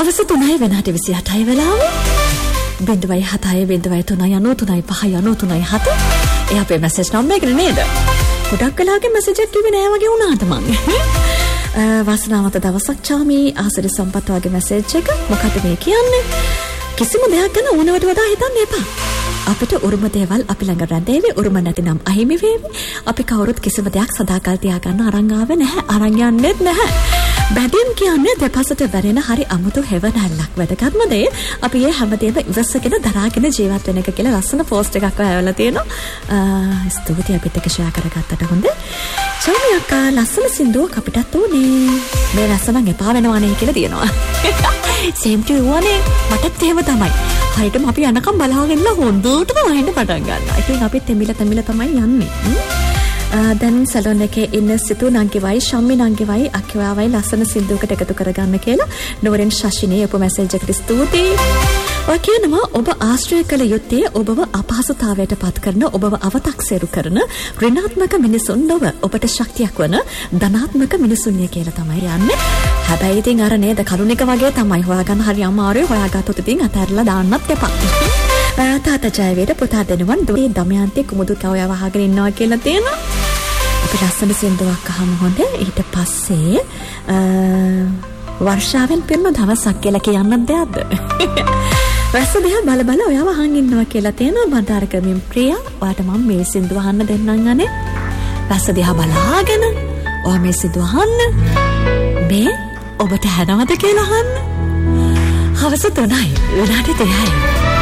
හවස 3:28 වෙලාව 0.7.3.93.5.93.7 ඒ අපේ මැසේජ් නම්බර් එක නේද? ගොඩක් වෙලාවක මැසේජ් එකක් කිව්වේ නෑ වගේ වුණාට මං. වාසනාවන්ත දවසක් චාමි ආසරි සම්පත් වගේ මැසේජ් එක. මොකද මේ කියන්නේ? කිසිම දෙයක් ගැන ඕනවට වඩා හිතන්න එපා. අපිට උරුම දේවල් අපි ළඟ රැඳේවි, උරුම නැතිනම් අහිමි වේවි. අපි කවුරුත් කිසිම දෙයක් සදාකල් තියාගන්න අරන් ආවේ නැහැ, අරන් යන්නෙත් නැහැ. බැඳීම් කියන්නේ දෙපසට වැරෙන හරි අමුතු හෙවණැල්ලක්. වැදගත්ම දේ අපි ඒ හැමදේම ඉවසගෙන දරාගෙන ජීවත් වෙන එක කියලා ලස්සන පෝස්ට් එකක් ඔයාලා තියෙනවා. ස්තුතියි අපිත් එක්ක ෂෙයා කරගත්තට හොඳයි. චාමි අක්කා ලස්සන සින්දුවක් අපිටත් ඕනේ. මේ රස නම් එපා වෙනවනේ කියලා තියෙනවා. same to you නේ. මටත් එහෙම තමයි. හරියටම අපි යනකම් බලාගෙන හොඳටම වහින්න පටන් ගන්නවා. ඉතින් අපි තෙමිල තමයි යන්නේ. දැන් සැලොන් එකේ ඉන්න සිතු නංගිවයි ශම්මි නංගිවයි අක්කවයි ලස්සන සින්දුවකට එකතු කරගන්න කියලා නෝරෙන් ශෂිනේ උප මැසේජ් එකට ස්තුතියි. ඔය කියනවා ඔබ ආශ්‍රය කළ යුත්තේ ඔබව අපහසුතාවයට පත් කරන ඔබව අවතක්සේරු කරන ඍණාත්මක මිනිසුන් නොව ඔබට ශක්තියක් වන ධනාත්මක මිනිසුන්ය කියලා තමයි යන්නේ. හැබැයි ඉතින් අර නේද කරුණික වගේ තමයි හොයාගන්න හරි අමාරුයි. හොයාගත්තොත් ඉතින් අතහැරලා දාන්නත් එපා. තාත්තා ජයවේද පුතා දෙනුවන් දුවේ දමයන්ති කුමුදු කවය වහගෙන ඉන්නවා කියලා තියෙනවා. අපි ලස්සන සින්දුවක් අහමු හොඳ. ඊට පස්සේ වර්ෂාවෙන් පිරුණු දවසක් කියලා කියන්නත් දෙයක්ද? රස දිහා බල බල ඔයාව අහන් ඉන්නවා කියලා තියෙනවා. බණ්ඩාරකමින් ප්‍රියා ඔයාට මම මේ සින්දුව අහන්න දෙන්නම් අනේ. රස දිහා බලාගෙන ඔයා මේ සින්දුව අහන්න. මේ ඔබට හැනවද කියලා අහන්න. හවස 3:00 විනාඩි 30යි.